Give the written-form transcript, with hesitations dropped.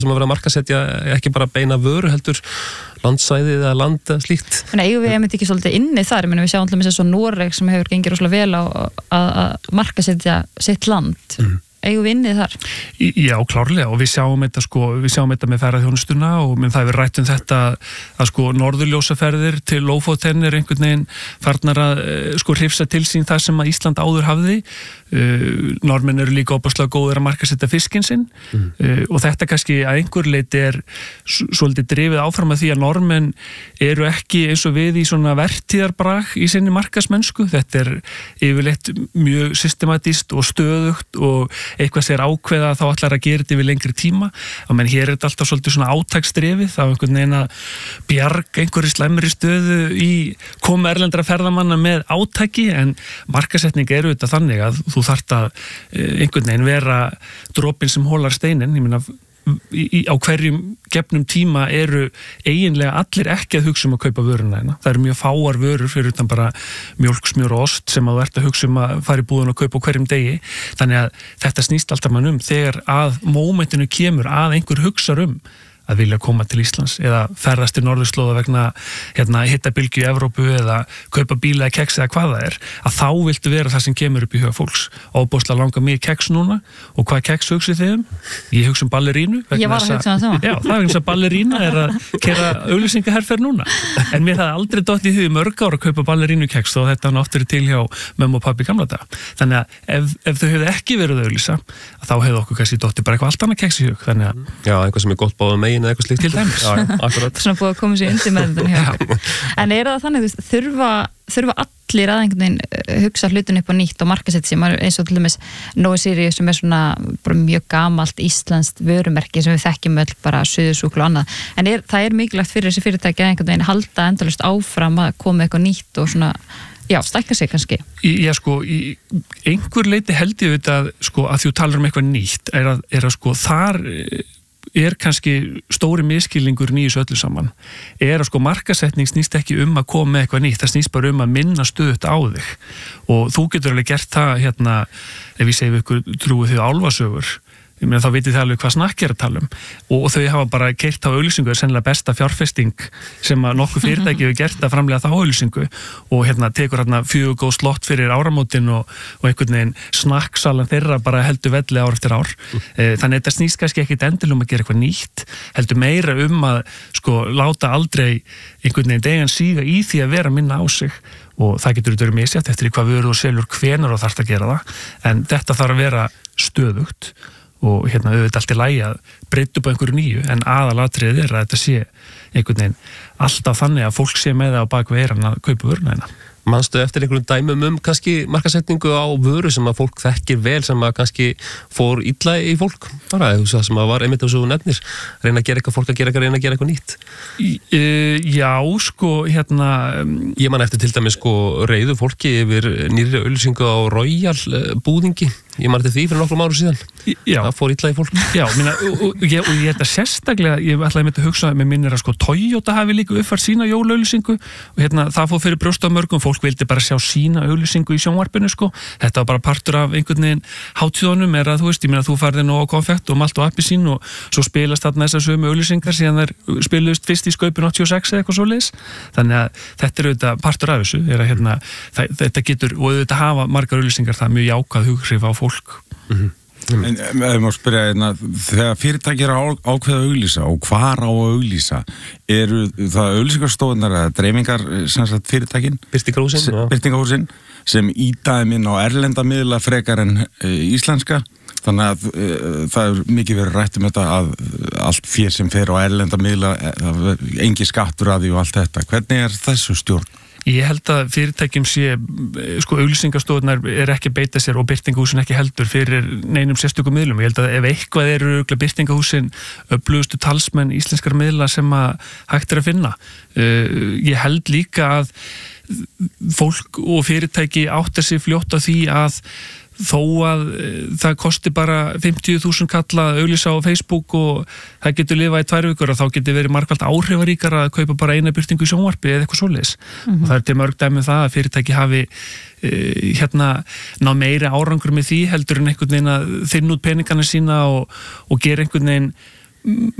sem að vera að markasetja ekki bara beina vöru heldur landsvæði eða land eða slíkt. En eigum við einmitt ekki svolítið inni þar, við sjáum alltaf eins og Noreg sem hefur gengið rosalega vel að markasetja sitt land. Eigum við inni þar? Já, klárlega, og við sjáum þetta með ferðaþjónustuna og það hefur rætt þetta að norðurljósaferðir til Lófoten einhvern veginn farnar að hrifsa til sín það sem að Ísland áður hafði. Norðmenn eru líka óbúslega góðir að markasetja fiskinn sinn og þetta kannski að einhver leyti svolítið drifið áfram að því að Norðmenn eru ekki eins og við í svona vertíðarbrag í sinni markasmennsku. Þetta yfirleitt mjög systematískt og stöðugt og eitthvað sér ákveða þá ætlar að gera þetta yfir lengri tíma. Men hér þetta alltaf svolítið svona átaksdrifið, þá einhvern veginn að bjarga einhverju slæmri stöðu í komu erlendra ferðamanna með átaki, en markasetning eru þetta þannig að þú þarft að einhvern veginn vera dropinn sem hólar steinin. Ég meina, á hverjum gefnum tíma eru eiginlega allir ekki að hugsa að kaupa vöruna hérna. Það eru mjög fáar vörur fyrir utan bara mjólk, smjör og ost sem að þú ert að hugsa að fara í búðun og kaupa á hverjum degi. Þannig að þetta snýst alltaf mann þegar að mómentinu kemur að einhver hugsar að vilja koma til Íslands eða ferðast til norðurslóða vegna hittabylgju í Evrópu eða kaupa bíla eða keks eða hvað það að þá viltu vera það sem kemur upp í huga fólks. Óbúslega langar mig keks núna, og hvað keks hugsið þið Ég hugsa ballerínu. Ég var að hugsa það sama. Já, það er eins að ballerína að keyra auglýsingaherferð núna. En mér hafði aldrei dottið í hug í mörg ára að kaupa ballerínu keks og þetta náttúrulega til hjá mömmu og pabbi gamla daga. Þannig að ef þau hefðu ekki verið að auglýsa, þá hefðu okkur kannski dottið bara eitthvað allt annað keks í hug. Þannig að já, eitthvað sem gott báðum megin eða eitthvað slíkt til dæmis. Já, akkurat. Svona búið að koma sér undir með þetta. En það þannig, þurfa allir að einhvern veginn hugsa hlutin upp á nýtt og markasetja sig, eins og til dæmis Nói Sirius sem svona bara mjög gamalt íslenskt vörumerki sem við þekkjum öll bara suðusúklu og annað. En það mikilvægt fyrir þessi fyrirtæki að einhvern veginn halda endalaust áfram að koma eitthvað nýtt og svona stækka sig kannski. Já, í einhver leiti held ég að að þú talar eitthvað nýtt er að þar kannski stóri miskilningur í þessu öllu saman að markasetning snýst ekki að koma með eitthvað nýtt, það snýst bara að minna stöðugt á þig og þú getur alveg gert það ef ég segi við ykkur trúið þið á álfasögur. Ég meina, þá vitið þið alveg hvað snakk að tala og þau hafa bara keyrt á auglýsingu er sennilega besta fjárfesting sem að nokkuð fyrirtæki hefur gert að framlega þá auglýsingu og tekur 4 góð slott fyrir áramótin og einhvern veginn snakksalan þeirra bara heldur velli ár eftir ár. Þannig þetta snýst kannski ekkit endilega að gera eitthvað nýtt, heldur meira að láta aldrei einhvern veginn degan síga í því að vera minna á sig. Og það getur verið misjafnt eftir hvað vöru og selur hvenær og þarft að gera það, en þetta þarf að vera stöðugt og auðvitað allt í lagi að breyta upp á einhverju nýju, en aðalatriðið að þetta sé einhvern veginn alltaf þannig að fólk sé með það á bakvið eyrann að kaupa vöruna hérna. Manstu eftir einhverjum dæmum kannski markasetningu á vöru sem að fólk þekkir vel sem að kannski fór illa í fólk bara, það sem að var einmitt af svo nefnir reyna að gera eitthvað, fólk að reyna að gera eitthvað nýtt? Já, ég man eftir til dæmis reiðu fólki yfir nýrri auglýsingu á Royal búðingi. Ég man eftir því fyrir nokkrum árum síðan. Já. Það fór illa í fólk. Já, og ég held að sérstaklega, ég ætlaði að hugsa með minnir að Toyota hafi líka uppfært sína jólaauglýsingu og það fór fyrir brjóst á mörgum, fólk vildi bara sjá sína auglýsingu í sjónvarpinu Þetta var bara partur af einhvern veginn hátíðunum að þú færði nú á konfekt og malt og appelsín og svo spilast þarna þessar sömu auglýsingar síðan þær spiluðust fyrst í Skaupin 86 eða eitthvað svoleiðis. Þannig að þetta auðvitað partur af þessu þetta getur, og auðvitað hafa margar auglýsingar það mjög jákvæð hughrif á fólk. En ef maður spyrja þegar fyrirtæki ákveða að auglýsa og hvar á að auglýsa, eru það auglýsingarstofunar eða dreifingar fyrirtækin? Birtingahúsin sem ídaði minn á erlenda miðla frekar en íslenska. Þannig að það mikið verið rætt þetta að allt fér sem fer á erlenda miðla, engin skattur að því og allt þetta. Hvernig þessu stjórn? Ég held að fyrirtækjum sé, auglýsingarstofunar ekki að beita sér og birtingahúsin ekki heldur fyrir neinum sérstökum miðlum. Ég held að ef eitthvað eru birtingahúsin öflugustu talsmenn íslenskar miðla sem að hægt að finna. Ég held líka að fólk og fyrirtæki áttar sig fljótt á því að þó að það kosti bara 50.000 kall að auglýsa á Facebook og það getur lifað í 2 vikur og þá getur verið margfalt áhrifaríkara að kaupa bara eina birtingu í sjónvarpi eða eitthvað svoleiðis. Og það til mörg dæmi það að fyrirtæki hafi ná meiri árangur með því heldur en einhvern veginn að þinna út peningana sína og gera einhvern veginn